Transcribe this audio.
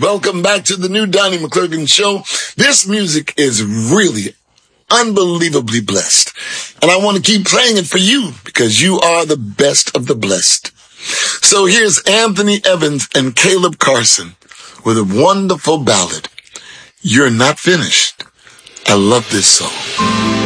Welcome back to the new Donnie McClurkin Show. This music is really unbelievably blessed. And I want to keep playing it for you because you are the best of the blessed. So here's Anthony Evans and Caleb Carson with a wonderful ballad, You're Not Finished. I love this song.